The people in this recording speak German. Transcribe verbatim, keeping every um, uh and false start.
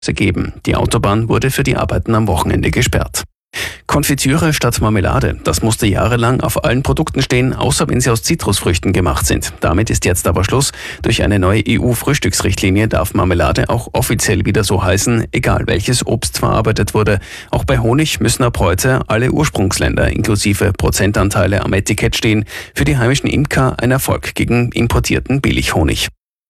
geben. Die Autobahn wurde für die Arbeiten am Wochenende gesperrt. Konfitüre statt Marmelade. Das musste jahrelang auf allen Produkten stehen, außer wenn sie aus Zitrusfrüchten gemacht sind. Damit ist jetzt aber Schluss. Durch eine neue E U-Frühstücksrichtlinie darf Marmelade auch offiziell wieder so heißen, egal welches Obst verarbeitet wurde. Auch bei Honig müssen ab heute alle Ursprungsländer inklusive Prozentanteile am Etikett stehen. Für die heimischen Imker ein Erfolg gegen importierten Billighonig.